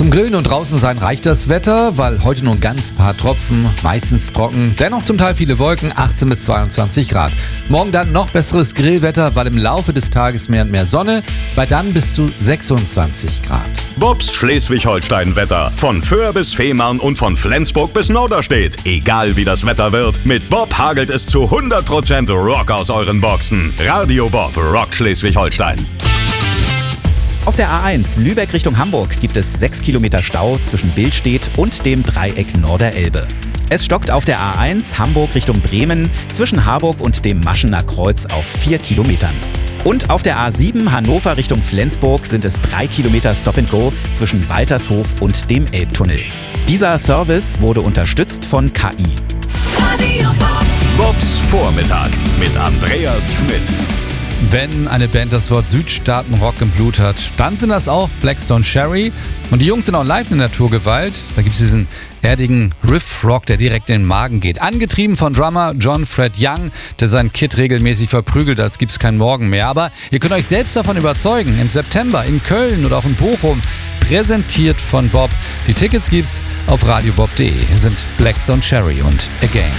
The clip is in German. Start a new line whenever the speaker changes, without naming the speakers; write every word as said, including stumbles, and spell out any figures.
Zum Grillen und draußen sein reicht das Wetter, weil heute nur ein ganz paar Tropfen, meistens trocken, dennoch zum Teil viele Wolken, achtzehn bis zweiundzwanzig Grad. Morgen dann noch besseres Grillwetter, weil im Laufe des Tages mehr und mehr Sonne, bei dann bis zu sechsundzwanzig Grad.
Bobs Schleswig-Holstein-Wetter. Von Föhr bis Fehmarn und von Flensburg bis Norderstedt. Egal wie das Wetter wird, mit Bob hagelt es zu hundert Prozent Rock aus euren Boxen. Radio Bob rockt Schleswig-Holstein.
Auf der A eins Lübeck Richtung Hamburg gibt es sechs Kilometer Stau zwischen Billstedt und dem Dreieck Norderelbe. Es stockt auf der A eins Hamburg Richtung Bremen zwischen Harburg und dem Maschener Kreuz auf vier Kilometern. Und auf der A sieben Hannover Richtung Flensburg sind es drei Kilometer Stop and Go zwischen Waltershof und dem Elbtunnel. Dieser Service wurde unterstützt von K I.
Radio Bob.
Bobs Vormittag mit Andreas Schmidt.
Wenn eine Band das Wort Südstaaten-Rock im Blut hat, dann sind das auch Blackstone Cherry. Und die Jungs sind auch live in Naturgewalt. Da gibt es diesen erdigen Riff-Rock, der direkt in den Magen geht. Angetrieben von Drummer John Fred Young, der seinen Kid regelmäßig verprügelt, als gibt's keinen Morgen mehr. Aber ihr könnt euch selbst davon überzeugen. Im September in Köln oder auch in Bochum. Präsentiert von Bob. Die Tickets gibt's auf radiobob punkt de. Hier sind Blackstone Cherry und Again.